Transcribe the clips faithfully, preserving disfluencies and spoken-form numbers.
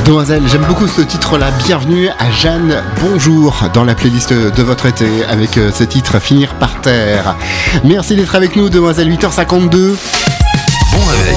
Demoiselle, j'aime beaucoup ce titre-là. Bienvenue à Jeanne Bonjour dans la playlist de votre été avec ce titre Finir par terre. Merci d'être avec nous, Demoiselle, huit heures cinquante-deux. Bon réveil.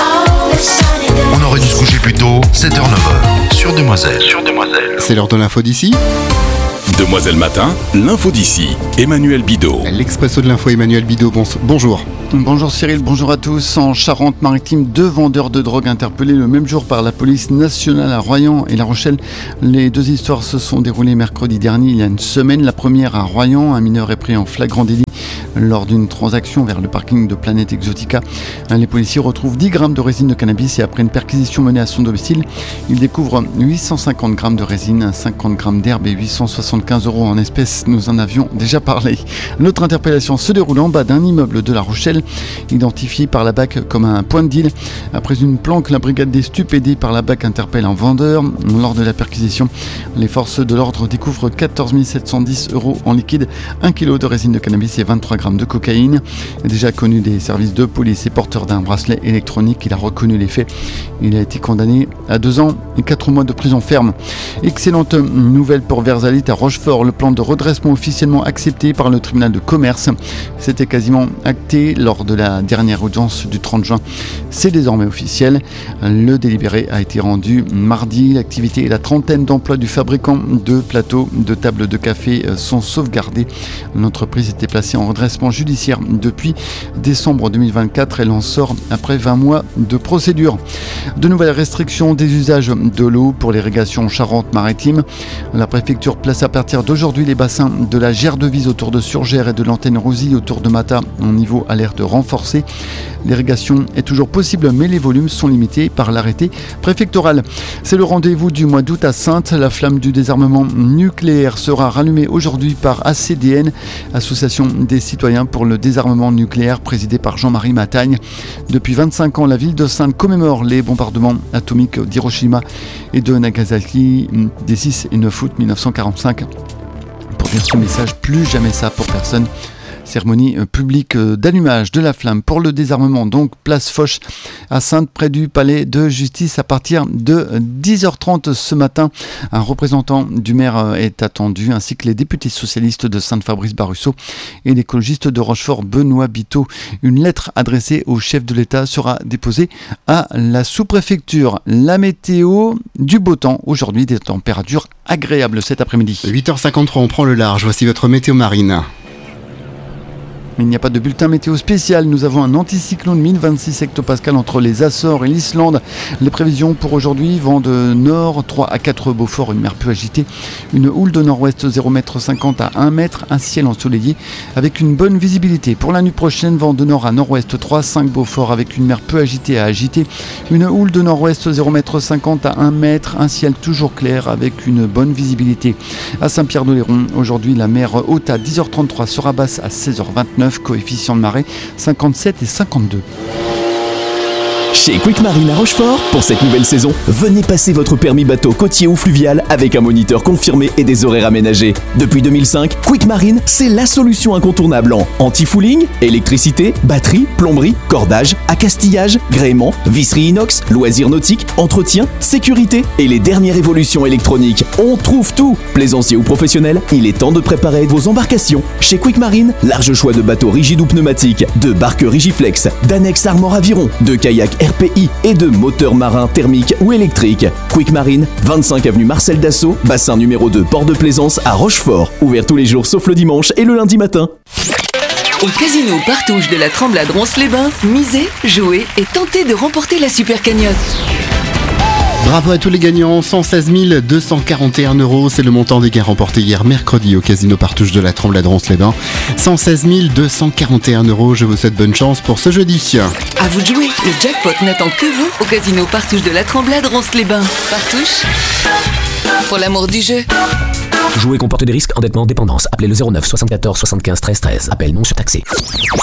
On aurait dû se coucher plus tôt, sept heures neuf heures. Sur Demoiselle. Sur Demoiselle. C'est l'heure de l'info d'ici. Demoiselle Matin, l'info d'ici. Emmanuel Bidot. L'expresso de l'info, Emmanuel Bidot. Bon, bonjour. Bonjour Cyril, bonjour à tous. En Charente-Maritime, deux vendeurs de drogue interpellés le même jour par la police nationale à Royan et La Rochelle. Les deux histoires se sont déroulées mercredi dernier, il y a une semaine. La première à Royan, un mineur est pris en flagrant délit lors d'une transaction vers le parking de Planète Exotica. Les policiers retrouvent dix grammes de résine de cannabis et après une perquisition menée à son domicile, ils découvrent huit cent cinquante grammes de résine, cinquante grammes d'herbe et huit cent soixante-quinze euros en espèces. Nous en avions déjà parlé. L'autre interpellation se déroule en bas d'un immeuble de La Rochelle, identifié par la B A C comme un point de deal. Après une planque, la brigade des stupes aidée par la B A C interpelle un vendeur. Lors de la perquisition, les forces de l'ordre découvrent quatorze mille sept cent dix euros en liquide, un kilo de résine de cannabis et vingt-trois grammes de cocaïne. Déjà connu des services de police et porteur d'un bracelet électronique, il a reconnu les faits. Il a été condamné à deux ans et quatre mois de prison ferme. Excellente nouvelle pour Versailles à Rochefort. Le plan de redressement officiellement accepté par le tribunal de commerce. C'était quasiment acté lors de la dernière audience du trente juin. C'est désormais officiel. Le délibéré a été rendu mardi. L'activité et la trentaine d'emplois du fabricant de plateaux de tables de café sont sauvegardés. L'entreprise était placée en redressement judiciaire depuis décembre deux mille vingt-quatre. Elle en sort après vingt mois de procédure. De nouvelles restrictions des usages de l'eau pour l'irrigation Charente-Maritime. La préfecture place à partir d'aujourd'hui les bassins de la Gère-de-Vise autour de Surgères et de l'antenne Rosy autour de Mata en niveau alerte renforcée. L'irrigation est toujours possible, mais les volumes sont limités par l'arrêté préfectoral. C'est le rendez-vous du mois d'août à Saintes. La flamme du désarmement nucléaire sera rallumée aujourd'hui par A C D N, Association des citoyens pour le désarmement nucléaire, présidée par Jean-Marie Matagne. Depuis vingt-cinq ans, la ville de Saintes commémore les bombardements atomiques d'Hiroshima et de Nagasaki des six et neuf août mille neuf cent quarante-cinq. Pour dire ce message, plus jamais ça pour personne. Cérémonie publique d'allumage de la flamme pour le désarmement, donc place Foch à Saintes, près du palais de justice à partir de dix heures trente ce matin. Un représentant du maire est attendu, ainsi que les députés socialistes de Saintes Fabrice Barusso et l'écologiste de Rochefort Benoît Biteau. Une lettre adressée au chef de l'État sera déposée à la sous-préfecture. La météo, du beau temps aujourd'hui, des températures agréables cet après-midi. huit heures cinquante-trois, on prend le large. Voici votre météo marine. Il n'y a pas de bulletin météo spécial. Nous avons un anticyclone mille vingt-six hectopascales entre les Açores et l'Islande. Les prévisions pour aujourd'hui, vent de nord trois à quatre Beaufort, une mer peu agitée. Une houle de nord-ouest zéro virgule cinquante à un mètre, un ciel ensoleillé avec une bonne visibilité. Pour la nuit prochaine, vent de nord à nord-ouest trois à cinq Beaufort avec une mer peu agitée à agiter. Une houle de nord-ouest zéro virgule cinquante à un mètre, un ciel toujours clair avec une bonne visibilité. À Saint-Pierre-d'Oléron, aujourd'hui la mer haute à dix heures trente-trois sera basse à seize heures vingt-neuf. Coefficient de marée cinquante-sept et cinquante-deux. Chez Quick Marine à Rochefort, pour cette nouvelle saison, venez passer votre permis bateau côtier ou fluvial avec un moniteur confirmé et des horaires aménagés. Depuis deux mille cinq, Quick Marine, c'est la solution incontournable en anti-fouling, électricité, batterie, plomberie, cordage, accastillage, gréement, visserie inox, loisirs nautiques, entretien, sécurité et les dernières évolutions électroniques. On trouve tout. Plaisancier ou professionnel, il est temps de préparer vos embarcations. Chez Quick Marine, large choix de bateaux rigides ou pneumatiques, de barques Rigiflex, d'annexes Armor Aviron, de kayaks R P I et de moteurs marins thermiques ou électriques. Quick Marine, vingt-cinq avenue Marcel Dassault, bassin numéro deux, port de Plaisance à Rochefort. Ouvert tous les jours sauf le dimanche et le lundi matin. Au casino Partouche de la Tremblade Ronces-les-Bains, misez, jouez et tentez de remporter la super cagnotte. Bravo à tous les gagnants, cent seize mille deux cent quarante et un euros, c'est le montant des gains remportés hier mercredi au casino Partouche de la Tremblade Ronces-les-Bains. cent seize mille deux cent quarante et un euros, je vous souhaite bonne chance pour ce jeudi. À vous de jouer, le jackpot n'attend que vous au casino Partouche de la Tremblade Ronces-les-Bains. Partouche, pour l'amour du jeu. Jouer comporte des risques, endettement, dépendance. Appelez le zéro neuf soixante-quatorze soixante-quinze treize treize. Appel non surtaxé.